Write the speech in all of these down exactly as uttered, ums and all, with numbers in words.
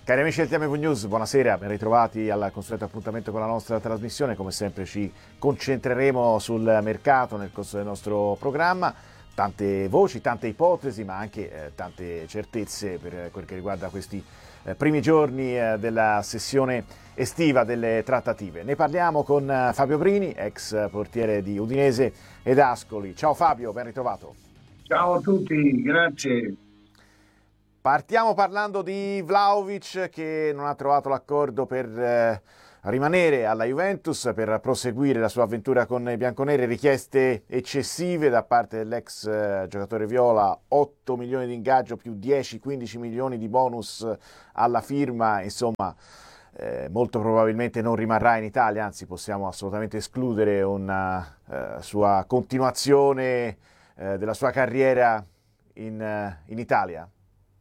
Cari amici del T M V News, buonasera, ben ritrovati al consueto appuntamento con la nostra trasmissione. Come sempre ci concentreremo sul mercato nel corso del nostro programma. Tante voci, tante ipotesi, ma anche eh, tante certezze per quel che riguarda questi eh, primi giorni eh, della sessione estiva delle trattative. Ne parliamo con eh, Fabio Brini, ex portiere di Udinese ed Ascoli. Ciao Fabio, ben ritrovato. Ciao a tutti, grazie. Partiamo parlando di Vlahovic, che non ha trovato l'accordo per eh, rimanere alla Juventus, per proseguire la sua avventura con i bianconeri. Richieste eccessive da parte dell'ex eh, giocatore viola, otto milioni di ingaggio più dieci quindici milioni di bonus alla firma. Insomma, eh, molto probabilmente non rimarrà in Italia, anzi possiamo assolutamente escludere una eh, sua continuazione eh, della sua carriera in, eh, in Italia.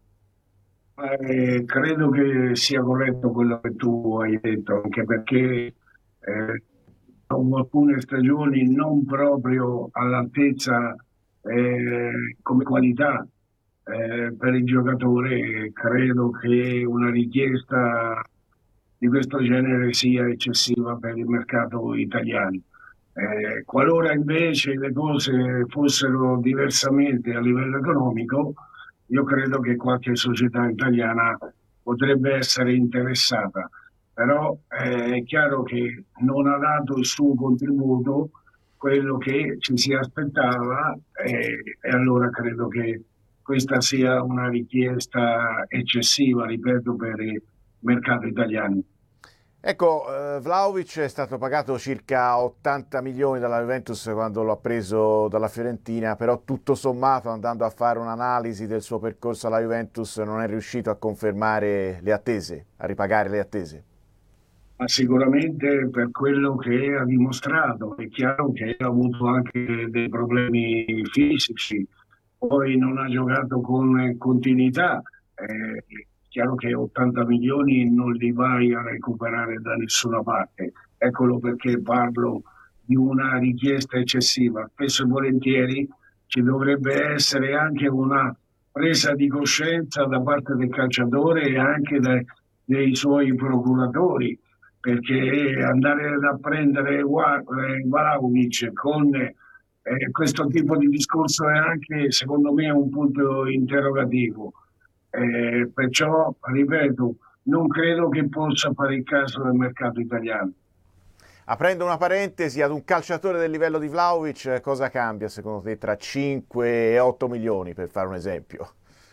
Eh, credo che sia corretto quello che tu hai detto, anche perché eh, dopo alcune stagioni non proprio all'altezza eh, come qualità eh, per il giocatore, credo che una richiesta di questo genere sia eccessiva per il mercato italiano. Eh, qualora invece le cose fossero diversamente a livello economico, io credo che qualche società italiana potrebbe essere interessata, però eh, è chiaro che non ha dato il suo contributo, quello che ci si aspettava, eh, e allora credo che questa sia una richiesta eccessiva, ripeto, per il mercato italiano. Ecco, eh, Vlahovic è stato pagato circa ottanta milioni dalla Juventus quando lo ha preso dalla Fiorentina, però tutto sommato, andando a fare un'analisi del suo percorso alla Juventus, non è riuscito a confermare le attese, a ripagare le attese. Ma sicuramente per quello che ha dimostrato, è chiaro che ha avuto anche dei problemi fisici, poi non ha giocato con continuità, è chiaro che ottanta milioni non li vai a recuperare da nessuna parte, eccolo perché parlo di una richiesta eccessiva. Spesso e volentieri ci dovrebbe essere anche una presa di coscienza da parte del calciatore e anche dai, dei suoi procuratori, perché andare a prendere Vlahovic con eh, questo tipo di discorso è anche, secondo me, un punto interrogativo. Eh, perciò, ripeto, non credo che possa fare il caso del mercato italiano. Aprendo una parentesi, ad un calciatore del livello di Vlahovic, cosa cambia secondo te tra cinque e otto milioni, per fare un esempio?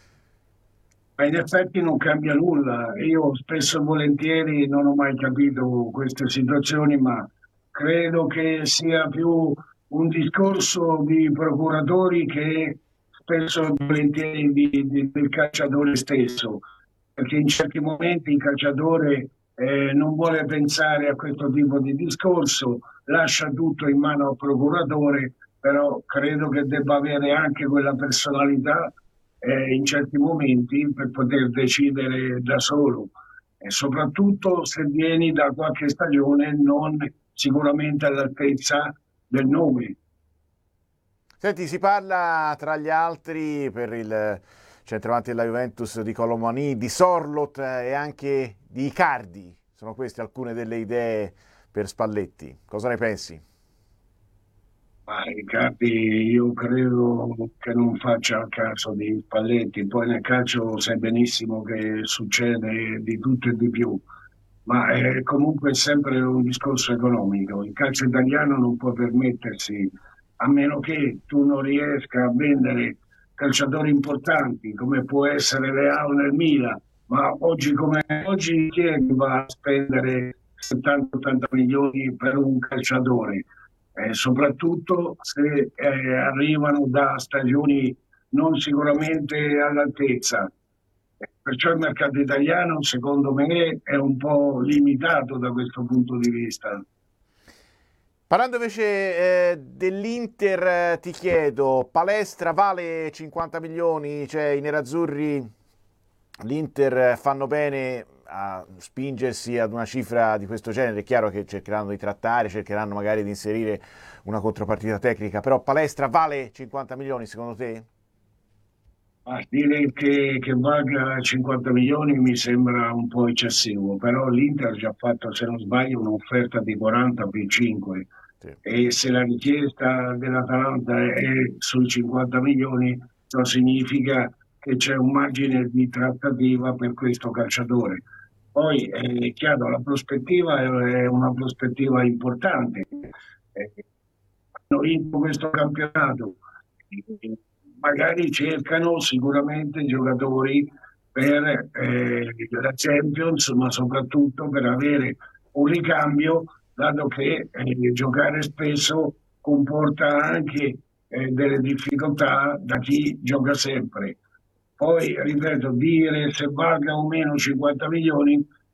Ma in effetti non cambia nulla. Io spesso e volentieri non ho mai capito queste situazioni, ma credo che sia più un discorso di procuratori che spesso e volentieri di, di, del calciatore stesso, perché in certi momenti il calciatore eh, non vuole pensare a questo tipo di discorso, lascia tutto in mano al procuratore, però credo che debba avere anche quella personalità eh, in certi momenti per poter decidere da solo, e soprattutto se vieni da qualche stagione non sicuramente all'altezza del nome. Senti, si parla tra gli altri per il centravanti della Juventus di Colomani, di Sorloth e anche di Icardi. Sono queste alcune delle idee per Spalletti. Cosa ne pensi? Ma Riccardi, io credo che non faccia il caso di Spalletti, poi nel calcio sai benissimo che succede di tutto e di più, ma è comunque sempre un discorso economico. Il calcio italiano non può permettersi, a meno che tu non riesca a vendere calciatori importanti come può essere Leao nel Milan, ma oggi come oggi chi è che va a spendere settanta ottanta milioni per un calciatore? Eh, soprattutto se eh, arrivano da stagioni non sicuramente all'altezza. Eh, Perciò il mercato italiano, secondo me, è un po' limitato da questo punto di vista. Parlando invece eh, dell'Inter, eh, ti chiedo, Palestra vale cinquanta milioni, cioè i nerazzurri, l'Inter fanno bene a spingersi ad una cifra di questo genere. È chiaro che cercheranno di trattare, cercheranno magari di inserire una contropartita tecnica, però Palestra vale cinquanta milioni secondo te? A dire che, che valga cinquanta milioni mi sembra un po' eccessivo, però l'Inter ha già fatto, se non sbaglio, un'offerta di quaranta più cinque, Sì. e se la richiesta dell'Atalanta è sui cinquanta milioni, ciò significa che c'è un margine di trattativa per questo calciatore. Poi è chiaro, la prospettiva è una prospettiva importante. Eh, Hanno vinto questo campionato, magari cercano sicuramente giocatori per eh, la Champions, ma soprattutto per avere un ricambio, dato che eh, giocare spesso comporta anche eh, delle difficoltà da chi gioca sempre. Poi, ripeto, dire se valga o meno cinquanta milioni